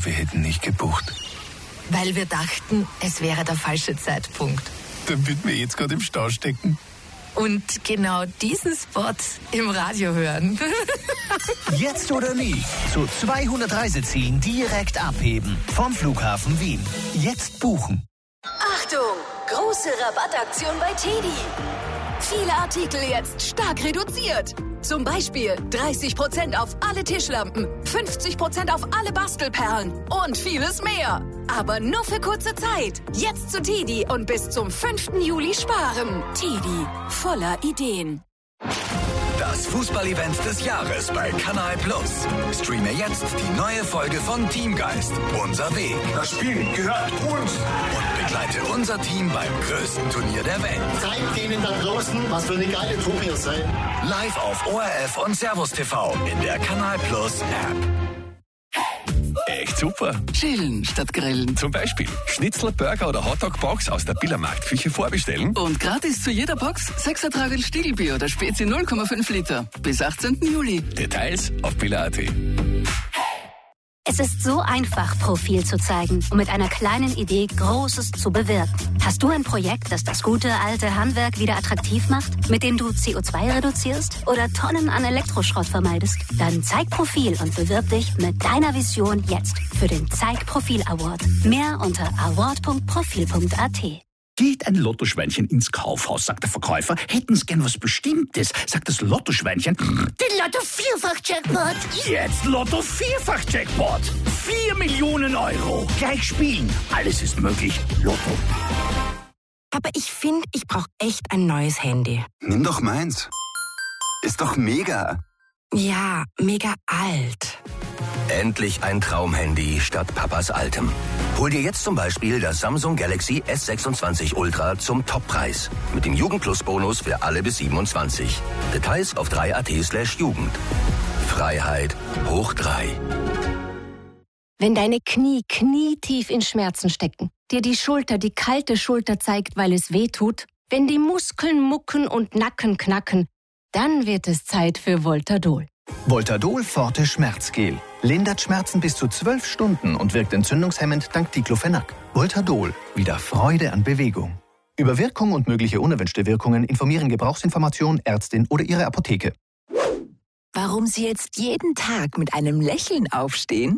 aber wir hätten nicht gebucht. Weil wir dachten, es wäre der falsche Zeitpunkt. Damit wir jetzt gerade im Stau stecken. Und genau diesen Spot im Radio hören. Jetzt oder nie. Zu 200 Reisezielen direkt abheben. Vom Flughafen Wien. Jetzt buchen. Achtung! Große Rabattaktion bei TEDi. Viele Artikel jetzt stark reduziert. Zum Beispiel 30% auf alle Tischlampen, 50% auf alle Bastelperlen und vieles mehr. Aber nur für kurze Zeit. Jetzt zu TEDi und bis zum 5. Juli sparen. TEDi, voller Ideen. Das Fußballevent des Jahres bei Kanal Plus. Streame jetzt die neue Folge von Teamgeist. Unser Weg. Das Spiel gehört uns. Und begleite unser Team beim größten Turnier der Welt. Zeigt denen da draußen, was für eine geile Truppe ihr seid. Live auf ORF und Servus TV in der Kanal Plus App. Echt super. Chillen statt grillen. Zum Beispiel Schnitzel, Burger oder Hotdog-Box aus der Billermarktküche vorbestellen. Und gratis zu jeder Box 6er Tragel Stiegelbier oder Spezi 0,5 Liter. Bis 18. Juli. Details auf biller.at. Es ist so einfach, Profil zu zeigen und mit einer kleinen Idee Großes zu bewirken. Hast du ein Projekt, das das gute alte Handwerk wieder attraktiv macht, mit dem du CO2 reduzierst oder Tonnen an Elektroschrott vermeidest? Dann zeig Profil und bewirb dich mit deiner Vision jetzt für den Zeig Profil Award. Mehr unter award.profil.at. Geht ein Lottoschweinchen ins Kaufhaus, sagt der Verkäufer. Hätten Sie gern was Bestimmtes, sagt das Lottoschweinchen. Den Lotto-Vierfach-Jackpot. Jetzt Lotto-Vierfach-Jackpot. 4 Millionen Euro. Gleich spielen. Alles ist möglich. Lotto. Aber ich finde, ich brauche echt ein neues Handy. Nimm doch meins. Ist doch mega. Ja, mega alt. Endlich ein Traumhandy statt Papas altem. Hol dir jetzt zum Beispiel das Samsung Galaxy S26 Ultra zum Toppreis. Mit dem Jugendplus-Bonus für alle bis 27. Details auf 3.at/Jugend. Freiheit hoch 3. Wenn deine Knie knietief in Schmerzen stecken, dir die Schulter die kalte Schulter zeigt, weil es weh tut, wenn die Muskeln mucken und Nacken knacken, dann wird es Zeit für Voltadol. Voltadol Forte Schmerzgel. Lindert Schmerzen bis zu 12 Stunden und wirkt entzündungshemmend dank Diclofenac. Voltadol. Wieder Freude an Bewegung. Über Wirkung und mögliche unerwünschte Wirkungen informieren Gebrauchsinformation, Ärztin oder Ihre Apotheke. Warum Sie jetzt jeden Tag mit einem Lächeln aufstehen?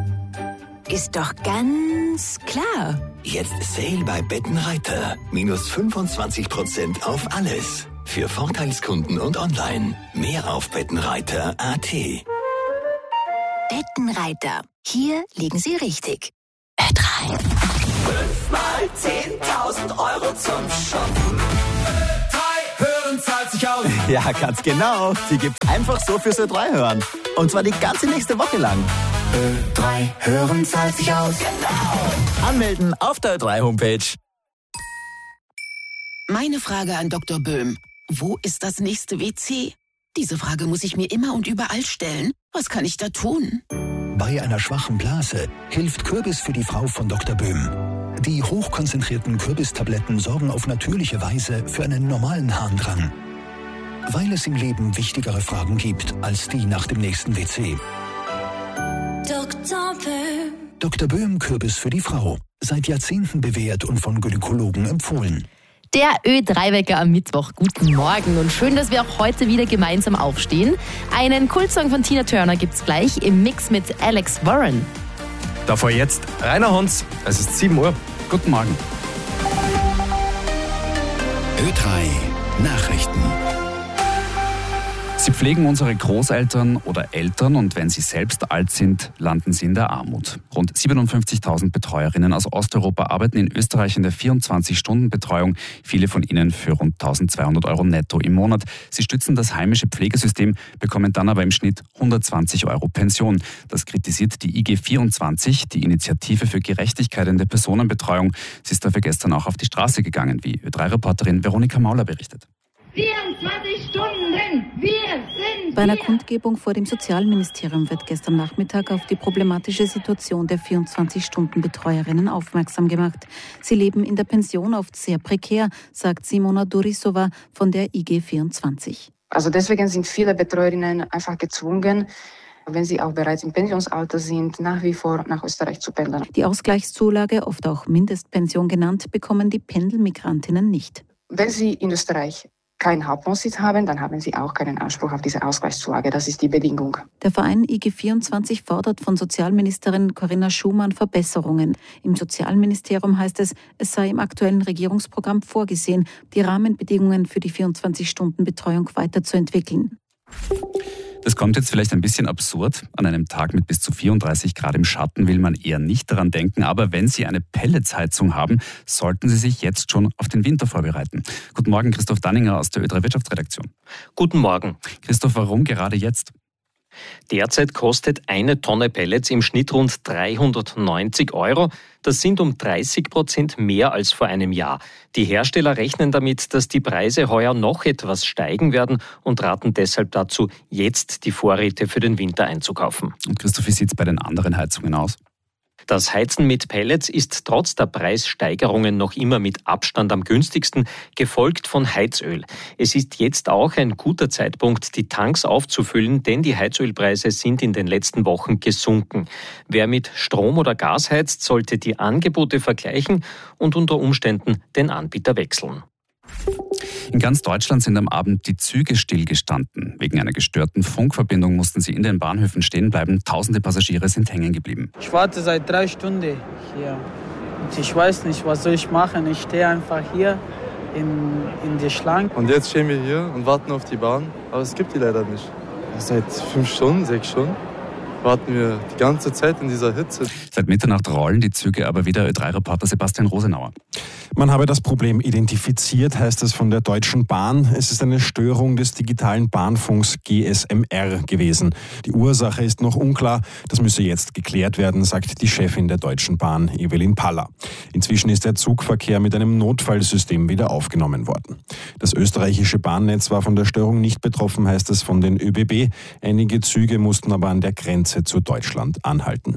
Ist doch ganz klar. Jetzt Sale bei Bettenreiter. Minus 25% auf alles. Für Vorteilskunden und online. Mehr auf Bettenreiter.at. Bettenreiter. Hier liegen Sie richtig. Ö3. 5 mal 10.000 Euro zum Shoppen. Ö3 hören zahlt sich aus. Ja, ganz genau. Die gibt's einfach so fürs Ö3 hören. Und zwar die ganze nächste Woche lang. Ö3 hören zahlt sich aus. Genau. Anmelden auf der Ö3 Homepage. Meine Frage an Dr. Böhm. Wo ist das nächste WC? Diese Frage muss ich mir immer und überall stellen. Was kann ich da tun? Bei einer schwachen Blase hilft Kürbis für die Frau von Dr. Böhm. Die hochkonzentrierten Kürbistabletten sorgen auf natürliche Weise für einen normalen Harndrang. Weil es im Leben wichtigere Fragen gibt als die nach dem nächsten WC. Dr. Böhm. Dr. Böhm Kürbis für die Frau. Seit Jahrzehnten bewährt und von Gynäkologen empfohlen. Der Ö3-Wecker am Mittwoch. Guten Morgen und schön, dass wir auch heute wieder gemeinsam aufstehen. Einen Kultsong von Tina Turner gibt's gleich im Mix mit Alex Warren. Davor jetzt Rainer Honz. Es ist 7 Uhr. Guten Morgen. Ö3 Nachrichten. Sie pflegen unsere Großeltern oder Eltern und wenn sie selbst alt sind, landen sie in der Armut. Rund 57.000 Betreuerinnen aus Osteuropa arbeiten in Österreich in der 24-Stunden-Betreuung, viele von ihnen für rund 1.200 Euro netto im Monat. Sie stützen das heimische Pflegesystem, bekommen dann aber im Schnitt 120 Euro Pension. Das kritisiert die IG24, die Initiative für Gerechtigkeit in der Personenbetreuung. Sie ist dafür gestern auch auf die Straße gegangen, wie Ö3-Reporterin Veronika Mauler berichtet. 24 Stunden, wir sind Bei einer Kundgebung vor dem Sozialministerium wird gestern Nachmittag auf die problematische Situation der 24-Stunden-Betreuerinnen aufmerksam gemacht. Sie leben in der Pension oft sehr prekär, sagt Simona Durisova von der IG24. Also deswegen sind viele Betreuerinnen einfach gezwungen, wenn sie auch bereits im Pensionsalter sind, nach wie vor nach Österreich zu pendeln. Die Ausgleichszulage, oft auch Mindestpension genannt, bekommen die Pendelmigrantinnen nicht. Wenn sie in Österreich keinen Hauptwohnsitz haben, dann haben sie auch keinen Anspruch auf diese Ausgleichszulage. Das ist die Bedingung. Der Verein IG24 fordert von Sozialministerin Corinna Schumann Verbesserungen. Im Sozialministerium heißt es, es sei im aktuellen Regierungsprogramm vorgesehen, die Rahmenbedingungen für die 24-Stunden-Betreuung weiterzuentwickeln. Das kommt jetzt vielleicht ein bisschen absurd. An einem Tag mit bis zu 34 Grad im Schatten will man eher nicht daran denken. Aber wenn Sie eine Pelletsheizung haben, sollten Sie sich jetzt schon auf den Winter vorbereiten. Guten Morgen, Christoph Danninger aus der Ö3 Wirtschaftsredaktion. Guten Morgen. Christoph, warum gerade jetzt? Derzeit kostet eine Tonne Pellets im Schnitt rund 390 €. Das sind um 30% mehr als vor einem Jahr. Die Hersteller rechnen damit, dass die Preise heuer noch etwas steigen werden und raten deshalb dazu, jetzt die Vorräte für den Winter einzukaufen. Und Christoph, wie sieht es bei den anderen Heizungen aus? Das Heizen mit Pellets ist trotz der Preissteigerungen noch immer mit Abstand am günstigsten, gefolgt von Heizöl. Es ist jetzt auch ein guter Zeitpunkt, die Tanks aufzufüllen, denn die Heizölpreise sind in den letzten Wochen gesunken. Wer mit Strom oder Gas heizt, sollte die Angebote vergleichen und unter Umständen den Anbieter wechseln. In ganz Deutschland sind am Abend die Züge stillgestanden. Wegen einer gestörten Funkverbindung mussten sie in den Bahnhöfen stehen bleiben. Tausende Passagiere sind hängen geblieben. Ich warte seit 3 Stunden hier. Und ich weiß nicht, was soll ich machen. Ich stehe einfach hier in der Schlange. Und jetzt stehen wir hier und warten auf die Bahn. Aber es gibt die leider nicht. Seit 5 Stunden, 6 Stunden warten wir die ganze Zeit in dieser Hitze. Seit Mitternacht rollen die Züge aber wieder. Ö3-Reporter Sebastian Rosenauer. Man habe das Problem identifiziert, heißt es von der Deutschen Bahn. Es ist eine Störung des digitalen Bahnfunks GSMR gewesen. Die Ursache ist noch unklar. Das müsse jetzt geklärt werden, sagt die Chefin der Deutschen Bahn, Evelyn Paller. Inzwischen ist der Zugverkehr mit einem Notfallsystem wieder aufgenommen worden. Das österreichische Bahnnetz war von der Störung nicht betroffen, heißt es von den ÖBB. Einige Züge mussten aber an der Grenze zu Deutschland anhalten.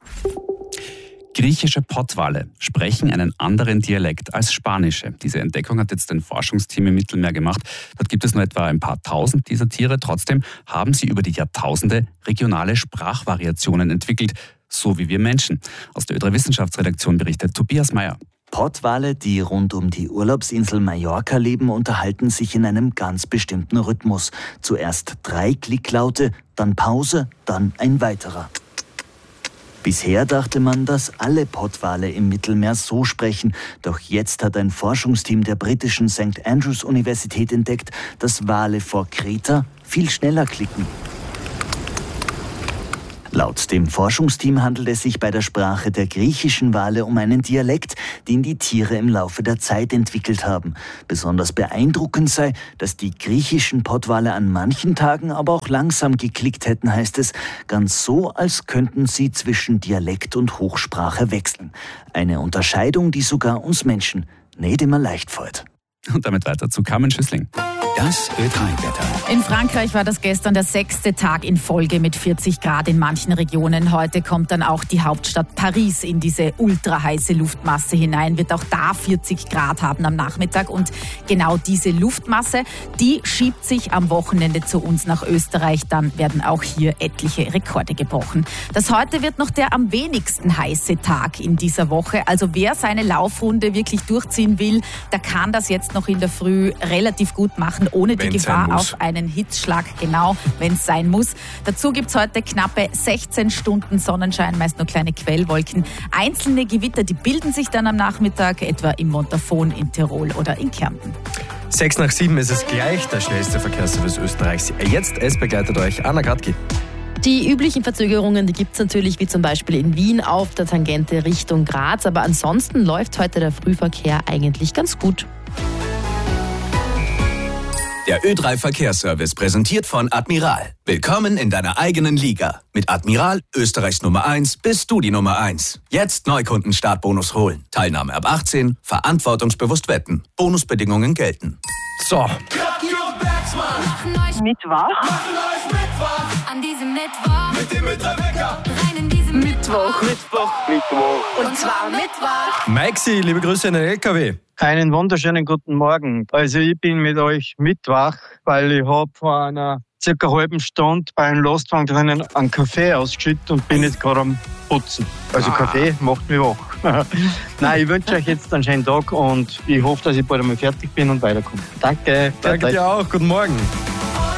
Griechische Pottwale sprechen einen anderen Dialekt als spanische. Diese Entdeckung hat jetzt ein Forschungsteam im Mittelmeer gemacht. Dort gibt es nur etwa ein paar tausend dieser Tiere. Trotzdem haben sie über die Jahrtausende regionale Sprachvariationen entwickelt, so wie wir Menschen. Aus der Ö3 Wissenschaftsredaktion berichtet Tobias Meyer. Pottwale, die rund um die Urlaubsinsel Mallorca leben, unterhalten sich in einem ganz bestimmten Rhythmus. Zuerst 3 Klicklaute, dann Pause, dann ein weiterer. Bisher dachte man, dass alle Pottwale im Mittelmeer so sprechen. Doch jetzt hat ein Forschungsteam der britischen St. Andrews Universität entdeckt, dass Wale vor Kreta viel schneller klicken. Laut dem Forschungsteam handelt es sich bei der Sprache der griechischen Wale um einen Dialekt, den die Tiere im Laufe der Zeit entwickelt haben. Besonders beeindruckend sei, dass die griechischen Pottwale an manchen Tagen aber auch langsam geklickt hätten, heißt es. Ganz so, als könnten sie zwischen Dialekt und Hochsprache wechseln. Eine Unterscheidung, die sogar uns Menschen nicht immer leicht fällt. Und damit weiter zu Carmen Schüssling. Das Ö3-Wetter. In Frankreich war das gestern der 6. Tag in Folge mit 40 Grad in manchen Regionen. Heute kommt dann auch die Hauptstadt Paris in diese ultraheiße Luftmasse hinein, wird auch da 40 Grad haben am Nachmittag. Und genau diese Luftmasse, die schiebt sich am Wochenende zu uns nach Österreich. Dann werden auch hier etliche Rekorde gebrochen. Das heute wird noch der am wenigsten heiße Tag in dieser Woche. Also wer seine Laufrunde wirklich durchziehen will, der kann das jetzt noch in der Früh relativ gut machen, ohne die Gefahr auf einen Hitzschlag, genau, wenn es sein muss. Dazu gibt es heute knappe 16 Stunden Sonnenschein, meist nur kleine Quellwolken. Einzelne Gewitter, die bilden sich dann am Nachmittag, etwa im Montafon, in Tirol oder in Kärnten. 6 nach 7 ist es gleich, der schnellste Verkehrsservice Österreichs. Jetzt, es begleitet euch Anna Gradki. Die üblichen Verzögerungen, die gibt es natürlich, wie zum Beispiel in Wien auf der Tangente Richtung Graz. Aber ansonsten läuft heute der Frühverkehr eigentlich ganz gut. Der Ö3 Verkehrsservice präsentiert von Admiral. Willkommen in deiner eigenen Liga. Mit Admiral, Österreichs Nummer 1, bist du die Nummer 1. Jetzt Neukunden-Startbonus holen. Teilnahme ab 18, verantwortungsbewusst wetten. Bonusbedingungen gelten. So. Mittwoch. An diesem Mittwoch. Mit dem Mittwoch. Rein in diesem Mittwoch. Und zwar Mittwoch. Maxi, liebe Grüße in den LKW. Einen wunderschönen guten Morgen. Also ich bin mit euch mitwach, weil ich habe vor einer circa eine halbe Stunde bei einem Lastwagen drinnen einen Kaffee ausgeschüttet und bin jetzt gerade am Putzen. Also Kaffee macht mich wach. Nein, ich wünsche euch jetzt einen schönen Tag und ich hoffe, dass ich bald einmal fertig bin und weiterkomme. Danke. Danke dir auch. Guten Morgen.